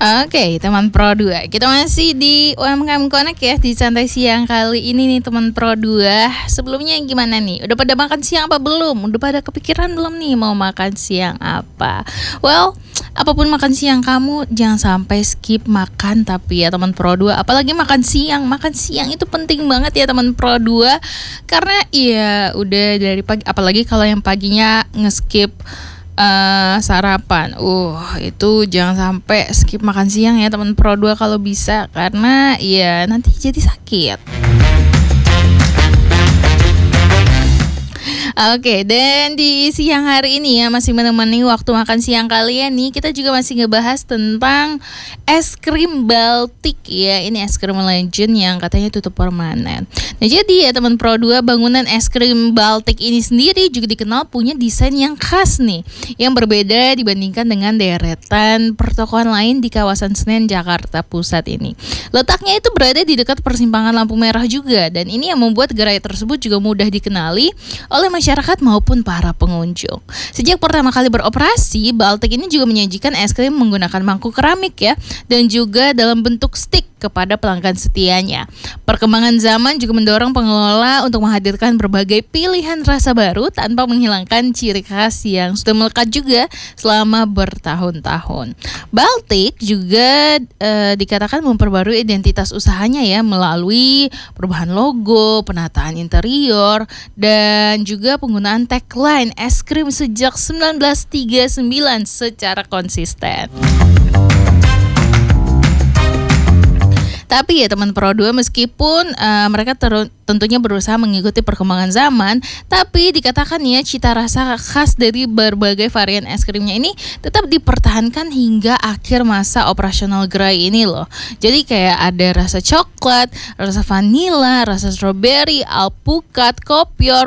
Oke, teman Pro 2. Kita masih di UMKM Connect ya, di santai siang kali ini nih teman Pro 2. Sebelumnya gimana nih? Udah pada makan siang apa belum? Udah pada kepikiran belum nih mau makan siang apa? Well, apapun makan siang kamu jangan sampai skip makan tapi ya teman Pro 2. Apalagi makan siang. Makan siang itu penting banget ya teman Pro 2. Karena ya udah dari pagi, apalagi kalau yang paginya ngeskip sarapan. Itu jangan sampai skip makan siang ya teman Pro 2 kalau bisa, karena ya nanti jadi sakit. Oke, dan di siang hari ini ya masih menemani waktu makan siang kalian nih, kita juga masih ngebahas tentang es krim Baltic ya. Ini es krim legend yang katanya tutup permanen. Nah, jadi ya teman Pro 2, bangunan es krim Baltic ini sendiri juga dikenal punya desain yang khas nih, yang berbeda dibandingkan dengan deretan pertokoan lain di kawasan Senen, Jakarta Pusat ini. Letaknya itu berada di dekat persimpangan lampu merah juga, dan ini yang membuat gerai tersebut juga mudah dikenali oleh masyarakat maupun para pengunjung. Sejak pertama kali beroperasi, Baltic ini juga menyajikan es krim menggunakan mangkuk keramik ya, dan juga dalam bentuk stick kepada pelanggan setianya. Perkembangan zaman juga mendorong pengelola untuk menghadirkan berbagai pilihan rasa baru tanpa menghilangkan ciri khas yang sudah melekat juga selama bertahun-tahun. Baltic juga dikatakan memperbarui identitas usahanya ya melalui perubahan logo, penataan interior, dan juga penggunaan tagline es krim sejak 1939 secara konsisten. Tapi ya teman Pro 2, meskipun mereka tentunya berusaha mengikuti perkembangan zaman, tapi dikatakan ya cita rasa khas dari berbagai varian es krimnya ini tetap dipertahankan hingga akhir masa operasional gerai ini loh. Jadi kayak ada rasa coklat, rasa vanila, rasa strawberry, alpukat, kopior,